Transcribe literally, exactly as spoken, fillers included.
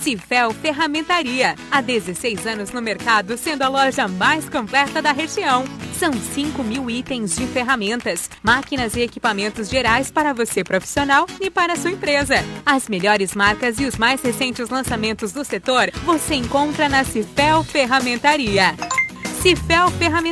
Cifel Ferramentaria, há dezesseis anos no mercado, sendo a loja mais completa da região. São cinco mil itens de ferramentas, máquinas e equipamentos gerais para você profissional e para a sua empresa. As melhores marcas e os mais recentes lançamentos do setor você encontra na Cifel Ferramentaria. Cifel Ferramentaria.